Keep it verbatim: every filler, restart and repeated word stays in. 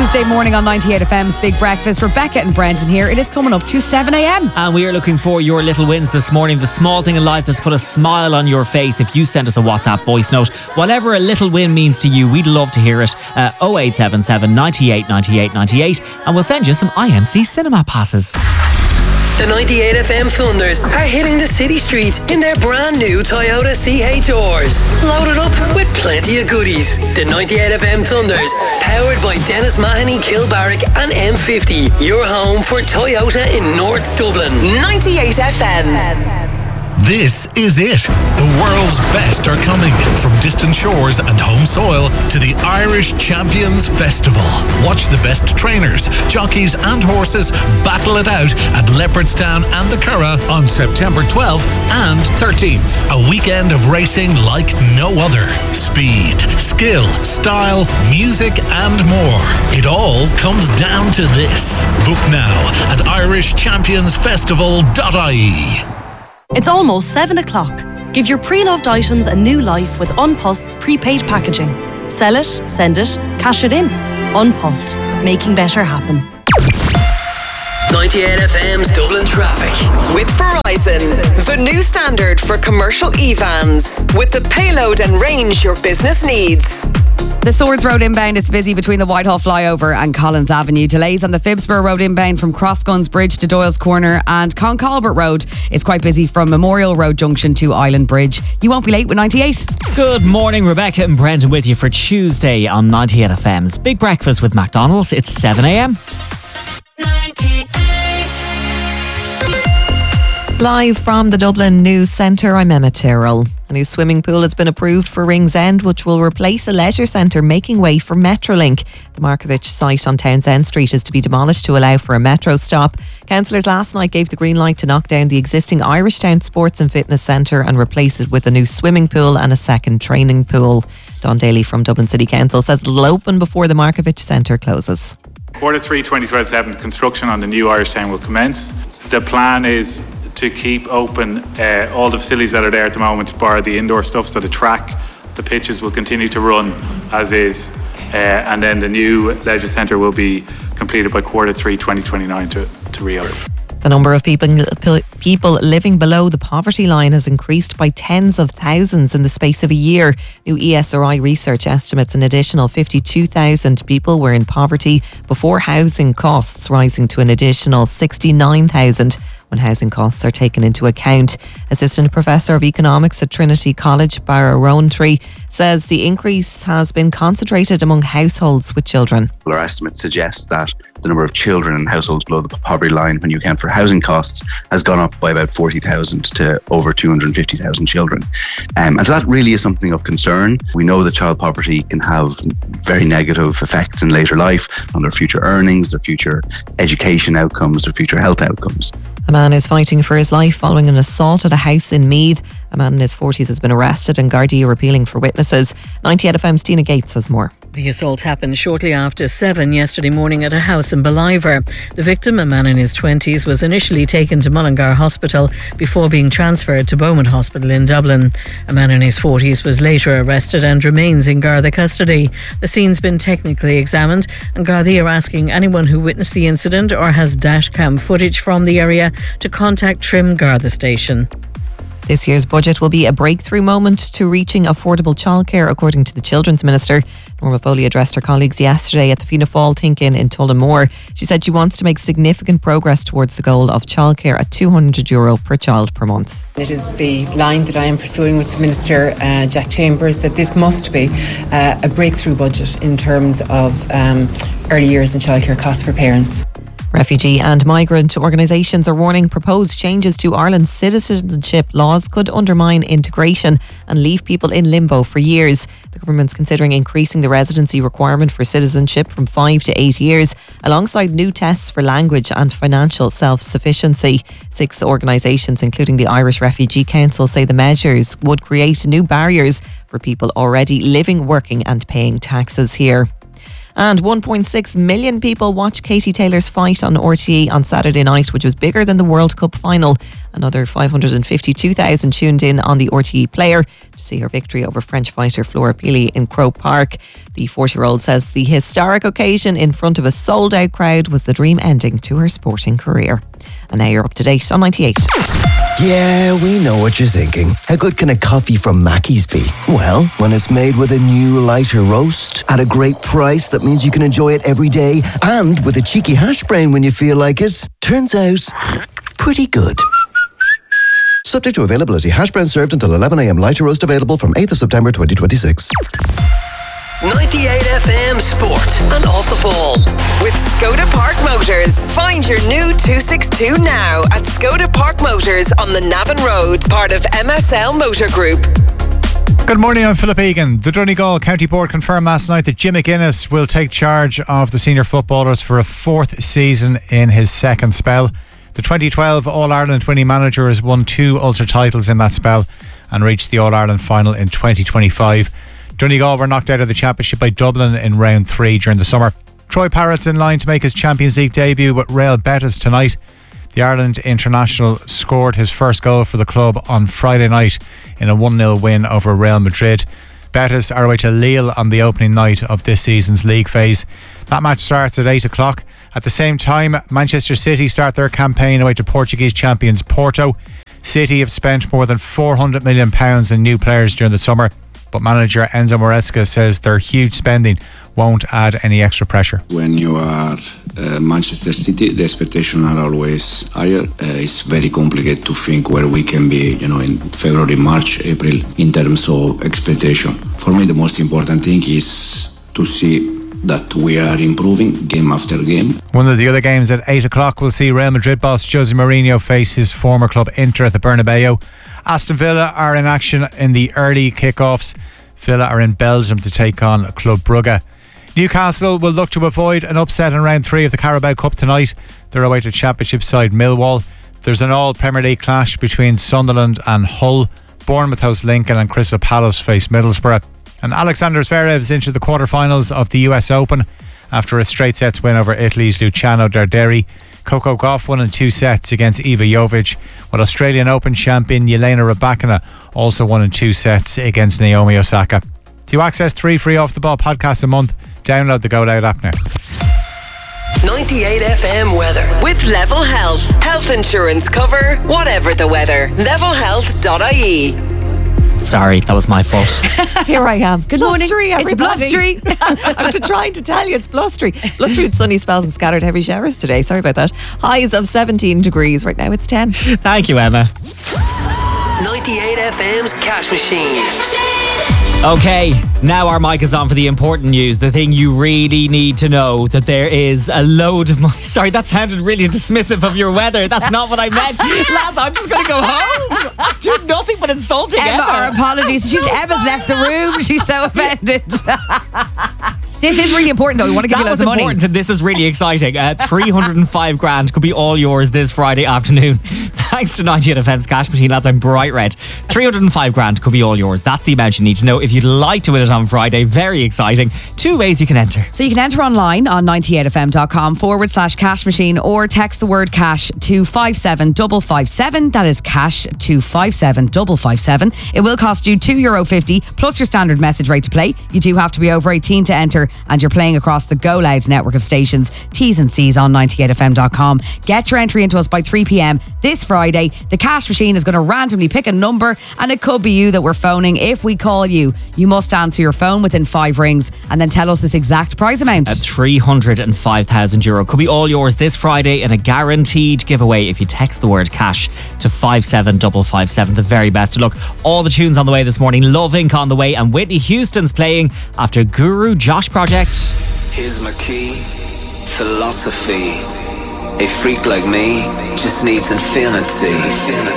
Tuesday morning on ninety-eight F M's Big Breakfast. Rebecca and Brendan here. It is coming up to seven a m. And we are looking for your little wins this morning. The small thing in life that's put a smile on your face. If you send us a WhatsApp voice note, whatever a little win means to you, we'd love to hear it. Uh, oh eight seven seven, ninety-eight, ninety-eight, ninety-eight. And we'll send you some I M C cinema passes. The ninety-eight F M Thunders are hitting the city streets in their brand new Toyota C H Rs. Loaded up with plenty of goodies. The ninety-eight F M Thunders, powered by Dennis Mahoney, Kilbarrack and M fifty. Your home for Toyota in North Dublin. ninety-eight F M. This is it. The world's best are coming. From distant shores and home soil to the Irish Champions Festival. Watch the best trainers, jockeys and horses battle it out at Leopardstown and the Curragh on September twelfth and thirteenth. A weekend of racing like no other. Speed, skill, style, music and more. It all comes down to this. Book now at irish champions festival dot I E. It's almost seven o'clock. Give your pre-loved items a new life with Unpost's prepaid packaging. Sell it, send it, cash it in. Unpost, making better happen. ninety-eight F M's Dublin Traffic. With Verizon, the new standard for commercial e-vans. With the payload and range your business needs. The Swords Road inbound, it's busy between the Whitehall flyover and Collins Avenue. Delays on the Phibsborough Road inbound from Crossguns Bridge to Doyle's Corner, and Concolbert Road. It's quite busy from Memorial Road Junction to Island Bridge. You won't be late with ninety-eight. Good morning, Rebecca and Brendan with you for Tuesday on ninety-eight F M's Big Breakfast with McDonald's. It's seven a m. Live from the Dublin News Centre, I'm Emma Tyrrell. A new swimming pool has been approved for Ringsend, which will replace a leisure centre, making way for Metrolink. The Markovich site on Townsend Street is to be demolished to allow for a metro stop. Councillors last night gave the green light to knock down the existing Irishtown Sports and Fitness Centre and replace it with a new swimming pool and a second training pool. Don Daly from Dublin City Council says it'll open before the Markovich Centre closes. Quarter three twenty twenty-seven, construction on the new Irishtown will commence. The plan is to keep open uh, all the facilities that are there at the moment, bar the indoor stuff, so the track, the pitches will continue to run as is, uh, and then the new leisure centre will be completed by quarter three twenty twenty-nine to, to reopen. The number of people people living below the poverty line has increased by tens of thousands in the space of a year. New E S R I research estimates an additional fifty-two thousand people were in poverty before housing costs, rising to an additional sixty-nine thousand when housing costs are taken into account. Assistant Professor of Economics at Trinity College, Barra Rowntree, says the increase has been concentrated among households with children. Our estimates suggest that the number of children in households below the poverty line, when you account for housing costs, has gone up by about forty thousand to over two hundred fifty thousand children. Um, and so that really is something of concern. We know that child poverty can have very negative effects in later life on their future earnings, their future education outcomes, their future health outcomes. A man is fighting for his life following an assault at a house in Meath. A man in his forties has been arrested and Gardaí are appealing for witnesses. ninety-eight F M's Tina Gates has more. The assault happened shortly after seven yesterday morning at a house in Ballivor. The victim, a man in his twenties, was initially taken to Mullingar Hospital before being transferred to Beaumont Hospital in Dublin. A man in his forties was later arrested and remains in Garda custody. The scene's been technically examined and Gardaí are asking anyone who witnessed the incident or has dashcam footage from the area to contact Trim Garda Station. This year's budget will be a breakthrough moment to reaching affordable childcare, according to the Children's Minister. Norma Foley addressed her colleagues yesterday at the Fianna Fáil Think-In in Tullamore. She said she wants to make significant progress towards the goal of childcare at two hundred euro per child per month. It is the line that I am pursuing with the Minister, uh, Jack Chambers, that this must be uh, a breakthrough budget in terms of um, early years and childcare costs for parents. Refugee and migrant organisations are warning proposed changes to Ireland's citizenship laws could undermine integration and leave people in limbo for years. The government's considering increasing the residency requirement for citizenship from five to eight years, alongside new tests for language and financial self-sufficiency. Six organisations, including the Irish Refugee Council, say the measures would create new barriers for people already living, working and paying taxes here. And one point six million people watched Katie Taylor's fight on R T E on Saturday night, which was bigger than the World Cup final. Another five hundred fifty-two thousand tuned in on the R T E player to see her victory over French fighter Flora Pili in Croke Park. The forty-year-old says the historic occasion in front of a sold-out crowd was the dream ending to her sporting career. And now you're up to date on ninety-eight. Yeah, we know what you're thinking. How good can a coffee from Mackey's be? Well, when it's made with a new lighter roast at a great price that means you can enjoy it every day and with a cheeky hash brown when you feel like it, turns out pretty good. Subject to availability. Hash brown served until eleven a.m. Lighter roast available from eighth of September twenty twenty-six. ninety-eight F M Sport and Off the Ball. With Skoda Park Motors. Find your new two sixty-two now at Skoda Park Motors on the Navan Road, part of M S L Motor Group. Good morning, I'm Philip Egan. The Donegal County Board confirmed last night that Jim McGuinness will take charge of the senior footballers for a fourth season in his second spell. The twenty twelve All-Ireland winning manager has won two Ulster titles in that spell and reached the All-Ireland final in twenty twenty-five. Donegal were knocked out of the championship by Dublin in round three during the summer. Troy Parrott's in line to make his Champions League debut with Real Betis tonight. The Ireland international scored his first goal for the club on Friday night in a one nil win over Real Madrid. Betis are away to Lille on the opening night of this season's league phase. That match starts at eight o'clock. At the same time, Manchester City start their campaign away to Portuguese champions Porto. City have spent more than four hundred million pounds in new players during the summer, but manager Enzo Maresca says their huge spending won't add any extra pressure. When you are uh, Manchester City, the expectations are always higher. Uh, it's very complicated to think where we can be, you know, in February, March, April, in terms of expectation. For me, the most important thing is to see that we are improving game after game. One of the other games at eight o'clock will see Real Madrid boss Jose Mourinho face his former club Inter at the Bernabeu. Aston Villa are in action in the early kickoffs. Villa are in Belgium to take on Club Brugge. Newcastle will look to avoid an upset in round three of the Carabao Cup tonight. They're away to Championship side Millwall. There's an all Premier League clash between Sunderland and Hull. Bournemouth host Lincoln and Crystal Palace face Middlesbrough. And Alexander Zverev's into the quarterfinals of the U S Open after a straight sets win over Italy's Luciano Darderi. Coco Gauff won in two sets against Iva Jovic, while Australian Open champion Yelena Rybakina also won in two sets against Naomi Osaka. To access three free Off the Ball podcasts a month, download the Go Loud app now. ninety-eight F M weather with Level Health. Health insurance cover, whatever the weather. level health dot I E. Sorry, that was my fault. Here I am. Good blustery, morning. everybody. It's blustery. I'm just trying to tell you it's blustery. Blustery with sunny spells and scattered heavy showers today. Sorry about that. Highs of seventeen degrees. Right now it's ten. Thank you, Emma. ninety-eight F M's Cash Machine. Okay, now our mic is on for the important news, the thing you really need to know, that there is a load of money. Sorry, that sounded really dismissive of your weather. That's not what I meant. Lads, I'm just going to go home. I'm doing nothing but insulting Emma. Emma, our apologies. She's Emma's left the room. She's so offended. This is really important, though. We want to give that you loads was of money. important, and this is really exciting. Uh, three hundred five grand could be all yours this Friday afternoon. Thanks to ninety-eight F M's Cash Machine, lads. I'm bright red. three hundred five grand could be all yours. That's the amount you need to know if you'd like to win it on Friday. Very exciting. Two ways you can enter. So you can enter online on ninety-eight F M dot com forward slash cash machine or text the word cash to five seven five five seven. That is cash to five seven five five seven. It will cost you two euro fifty plus your standard message rate to play. You do have to be over eighteen to enter, and you're playing across the Go Loud network of stations. T's and C's on ninety-eight F M dot com. Get your entry into us by three p.m. this Friday. The cash machine is going to randomly pick a number, and it could be you that we're phoning. If we call you, you must answer your phone within five rings and then tell us this exact prize amount. At three hundred five thousand euro could be all yours this Friday in a guaranteed giveaway if you text the word cash to five seven five five seven. The very best of luck. All the tunes on the way this morning. Love Inc on the way, and Whitney Houston's playing after Guru Josh Project. Here's my key, philosophy. A freak like me just needs infinity.